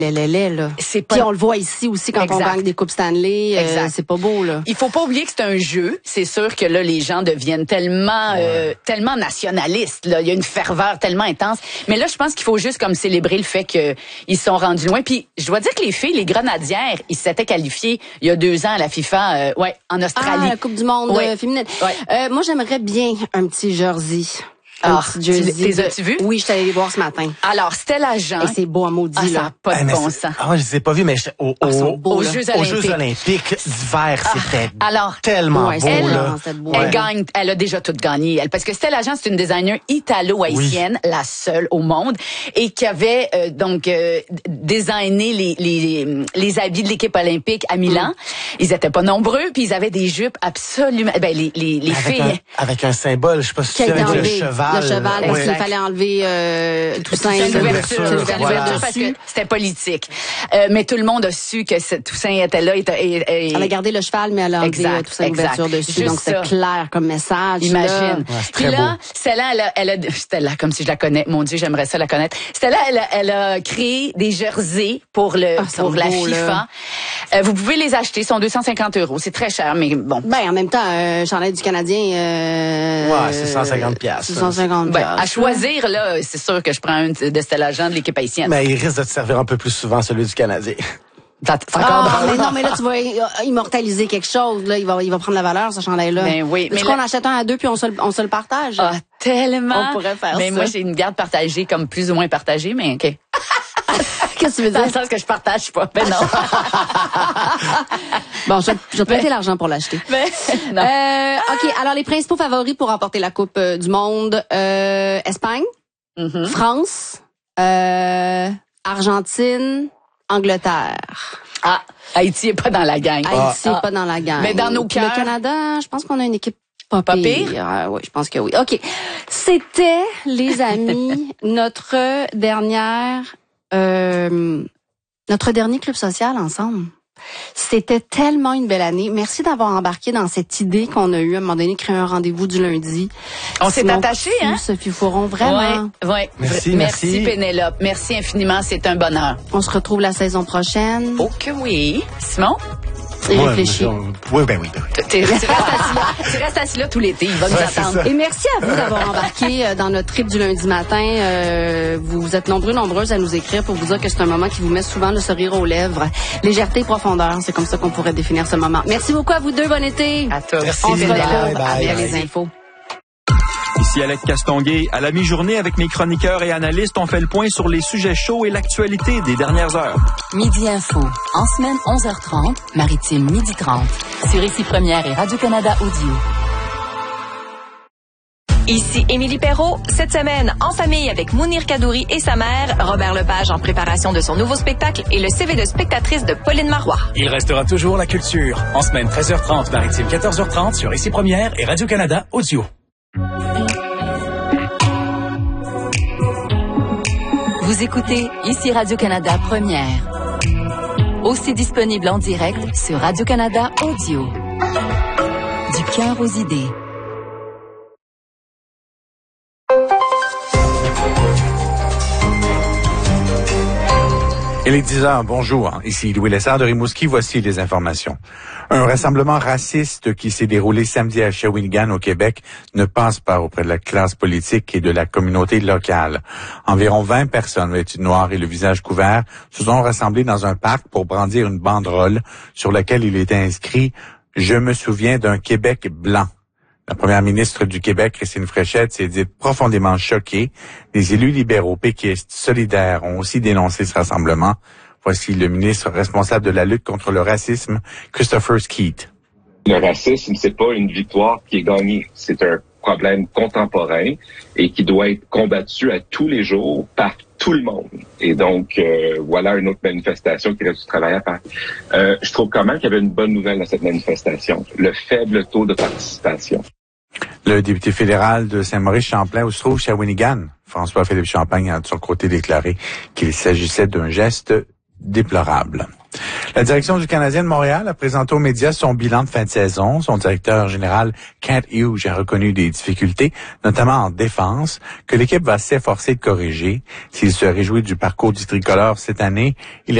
là. Puis on le voit ici aussi quand on gagne des coupes Stanley. C'est pas beau, là. Il faut pas oublier que c'est un jeu. C'est sûr que là, les gens deviennent tellement nationalistes. Là. Il y a une ferveur tellement intense. Mais là, je pense qu'il faut juste comme célébrer le fait qu'ils sont rendus loin. Puis je dois dire que les filles, les Grenadières, ils s'étaient qualifiés il y a 2 ans à la FIFA, en Australie. La Coupe du Monde féminine. Moi, j'aimerais bien un petit jersey. Les as-tu vus? Oui, je suis allée les voir ce matin. Alors, Stella Jean. Et c'est beau à maudit, là. Ça n'a pas de bon sens. Je les ai pas vus, mais aux Jeux Olympiques d'hiver, c'était tellement beau, là. Elle gagne, elle a déjà tout gagné, elle. Parce que Stella Jean, c'est une designer italo-haïtienne, la seule au monde, et qui avait, designé les habits de l'équipe olympique à Milan. Ils étaient pas nombreux, puis ils avaient des jupes absolument, les filles. Avec un symbole, je sais pas si c'est avec le cheval. Le cheval, parce qu'il fallait enlever Toussaint. L'ouverture parce que c'était politique. Mais tout le monde a su que Toussaint était là. Elle a gardé le cheval, mais elle a enlevé Toussaint l'ouverture dessus. Donc c'est clair comme message. Imagine. Puis là, Stella, comme si je la connais. Mon Dieu, j'aimerais ça la connaître. Stella, elle a créé des jerseys pour la FIFA. Vous pouvez les acheter, ils sont 250 €. C'est très cher, mais bon. En même temps, un chandail du Canadien. C'est 150 $. À choisir, là, c'est sûr que je prends un de Stella Jean de l'équipe haïtienne. Mais il risque de te servir un peu plus souvent, celui du Canadien. Mais là, tu vas immortaliser quelque chose, là. Il va prendre la valeur, ce chandail-là. Ben oui. Est-ce qu'on achète un à 2 puis on se le partage? Tellement. On pourrait faire ça. Mais moi, j'ai une garde partagée, comme plus ou moins partagée, mais OK. Qu'est-ce que tu veux dire? Dans le sens que je partage pas. Ben non. Bon, je vais prêter l'argent pour l'acheter. Non. OK, alors les principaux favoris pour remporter la Coupe du Monde, Espagne, France, Argentine, Angleterre. Haïti est pas dans la gang. Haïti est pas dans la gang. Mais dans nos cœurs. Le Canada, je pense qu'on a une équipe pas pire. Oui, je pense que oui. OK. C'était, les amis, notre dernier club social ensemble. C'était tellement une belle année. Merci d'avoir embarqué dans cette idée qu'on a eue à un moment donné, créer un rendez-vous du lundi. On s'est attaché, hein? Sophie Fouron, vraiment. Ouais. Merci Pénélope. Merci infiniment. C'est un bonheur. On se retrouve la saison prochaine. Oh que oui. Simon? Et réfléchis. Oui. Tu restes assis là tout l'été. Il va nous attendre. Et merci à vous d'avoir embarqué dans notre trip du lundi matin. Vous êtes nombreuses à nous écrire pour vous dire que c'est un moment qui vous met souvent le sourire aux lèvres. Légèreté et profondeur, c'est comme ça qu'on pourrait définir ce moment. Merci beaucoup à vous deux. Bon été. À toi. Merci. On se retrouve Bye. après les infos. Ici Alex Castonguay. À la mi-journée, avec mes chroniqueurs et analystes, on fait le point sur les sujets chauds et l'actualité des dernières heures. Midi Info. En semaine, 11h30. Maritime, 12h30. Sur Ici Première et Radio-Canada Audio. Ici Émilie Perrault. Cette semaine, en famille avec Mounir Kadouri et sa mère, Robert Lepage en préparation de son nouveau spectacle et le CV de spectatrice de Pauline Marois. Il restera toujours la culture. En semaine, 13h30, Maritime, 14h30 sur Ici Première et Radio-Canada Audio. Vous écoutez Ici Radio-Canada Première. Aussi disponible en direct sur Radio-Canada Audio. Du cœur aux idées. Il est 10h, bonjour. Ici Louis Lessard de Rimouski, voici les informations. Un rassemblement raciste qui s'est déroulé samedi à Shawinigan au Québec ne passe pas auprès de la classe politique et de la communauté locale. Environ 20 personnes vêtues noires et le visage couvert se sont rassemblées dans un parc pour brandir une banderole sur laquelle il était inscrit « Je me souviens d'un Québec blanc ». La première ministre du Québec, Christine Fréchette, s'est dite profondément choquée. Les élus libéraux péquistes solidaires ont aussi dénoncé ce rassemblement. Voici le ministre responsable de la lutte contre le racisme, Christopher Skeet. Le racisme, c'est pas une victoire qui est gagnée. C'est un problème contemporain et qui doit être combattu à tous les jours par tout le monde. Et donc, voilà une autre manifestation qui reste du travail à faire. Je trouve quand même qu'il y avait une bonne nouvelle dans cette manifestation. Le faible taux de participation. Le député fédéral de Saint-Maurice-Champlain, où se trouve Shawinigan, François-Philippe Champagne, a de son côté déclaré qu'il s'agissait d'un geste déplorable. La direction du Canadien de Montréal a présenté aux médias son bilan de fin de saison. Son directeur général, Kent Hughes, a reconnu des difficultés, notamment en défense, que l'équipe va s'efforcer de corriger. S'il se réjouit du parcours du tricolore cette année, il